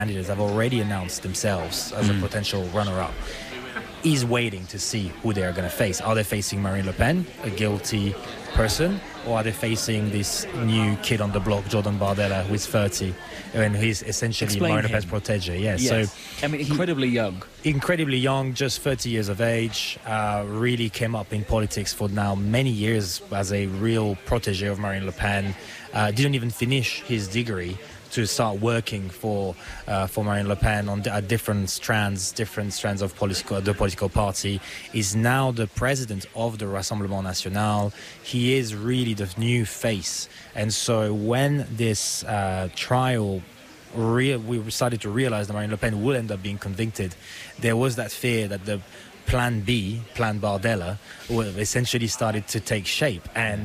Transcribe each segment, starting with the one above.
candidates have already announced themselves as a potential runner-up. He's waiting to see who they are going to face. Are they facing Marine Le Pen, a guilty person, or are they facing this new kid on the block, Jordan Bardella, who is 30, and he's essentially Marine Le Pen's protégé? Yes. So, I mean, incredibly young. Incredibly young, just 30 years of age, really came up in politics for now many years as a real protégé of Marine Le Pen. Didn't even finish his degree to start working for Marine Le Pen on different strands of the political party. Is now the president of the Rassemblement National. He is really the new face. And so when this trial, we started to realize that Marine Le Pen will end up being convicted, there was that fear that the Plan B, Plan Bardella, essentially started to take shape. And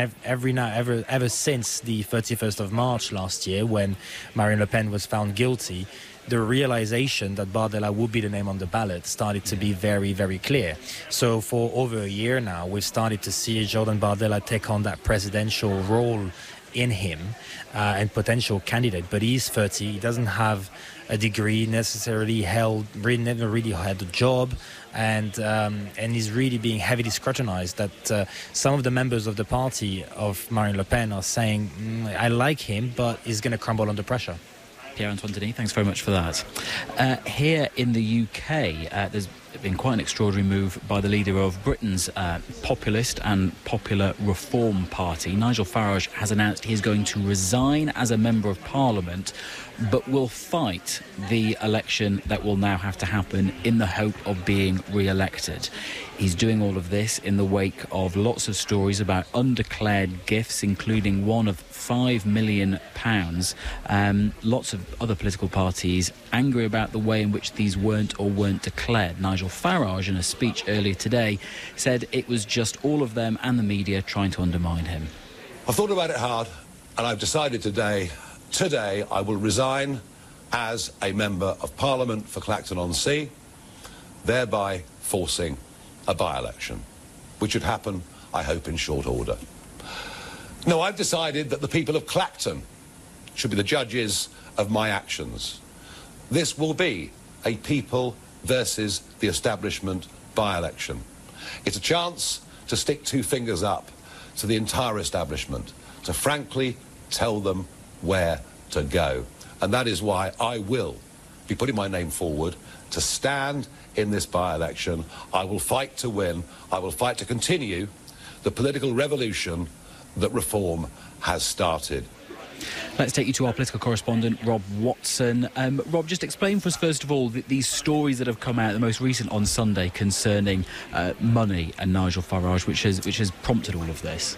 ever since the 31st of March last year, when Marine Le Pen was found guilty, the realization that Bardella would be the name on the ballot started to be very, very clear. So for over a year now, we've started to see Jordan Bardella take on that presidential role in him and potential candidate. But he's 30, he doesn't have a degree necessarily, never really had a job, and he's really being heavily scrutinized. That some of the members of the party of Marine Le Pen are saying, I like him, but he's going to crumble under pressure. Pierre-Antoine Denis, thanks very much for that. Here in the UK, there's been quite an extraordinary move by the leader of Britain's populist and popular Reform Party. Nigel Farage has announced he's going to resign as a Member of Parliament, but will fight the election that will now have to happen in the hope of being re-elected. He's doing all of this in the wake of lots of stories about undeclared gifts, including one of £5 million. Lots of other political parties angry about the way in which these weren't declared. Nigel Farage, in a speech earlier today, said it was just all of them and the media trying to undermine him. I've thought about it hard, and I've decided today I will resign as a Member of Parliament for Clacton-on-Sea, thereby forcing a by-election, which should happen, I hope, in short order. No, I've decided that the people of Clacton should be the judges of my actions. This will be a people versus the establishment by-election. It's a chance to stick two fingers up to the entire establishment, to frankly tell them where to go. And that is why I will be putting my name forward to stand in this by-election. I will fight to win. I will fight to continue the political revolution that Reform has started. Let's take you to our political correspondent, Rob Watson. Rob, just explain for us, first of all, these stories that have come out, the most recent on Sunday, concerning money and Nigel Farage, which has prompted all of this.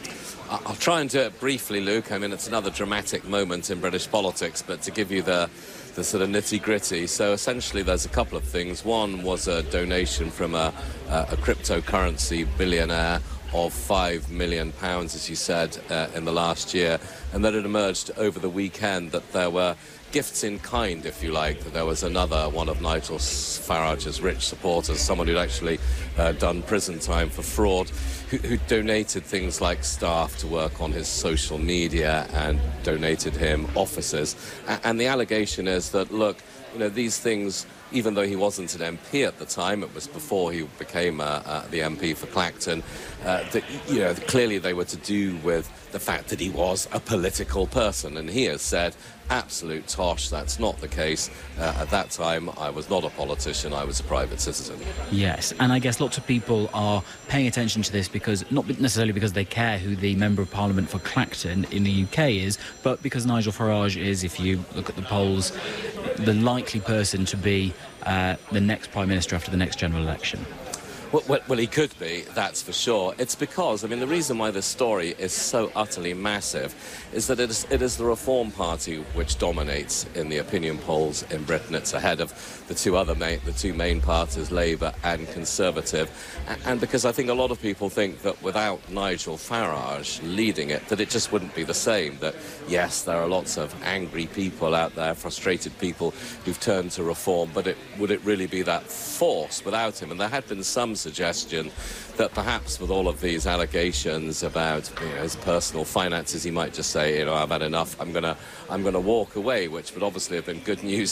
I'll try and do it briefly, Luke. I mean, it's another dramatic moment in British politics, but to give you the sort of nitty-gritty. So essentially there's a couple of things. One was a donation from a cryptocurrency billionaire of £5 million, as you said, in the last year. And then it emerged over the weekend that there were gifts in kind, if you like. There was another one of Nigel Farage's rich supporters, someone who'd actually done prison time for fraud, who donated things like staff to work on his social media and donated him offices. And the allegation is that, look, you know, these things, even though he wasn't an MP at the time, it was before he became the MP for Clacton, that, you know, clearly they were to do with the fact that he was a political person. And he has said, absolute tosh, that's not the case. At that time, I was not a politician, I was a private citizen. Yes, and I guess lots of people are paying attention to this because, not necessarily because they care who the Member of Parliament for Clacton in the UK is, but because Nigel Farage is, if you look at the polls, the likely person to be the next Prime Minister after the next general election. Well, he could be, that's for sure. It's because, I mean, the reason why this story is so utterly massive is that it is the Reform Party which dominates in the opinion polls in Britain. It's ahead of the two main parties, Labour and Conservative. And because I think a lot of people think that without Nigel Farage leading it, that it just wouldn't be the same. That, yes, there are lots of angry people out there, frustrated people who've turned to Reform, but would it really be that force without him? And there had been some suggestion that perhaps with all of these allegations about his personal finances, he might just say, I've had enough. I'm gonna walk away, which would obviously have been good news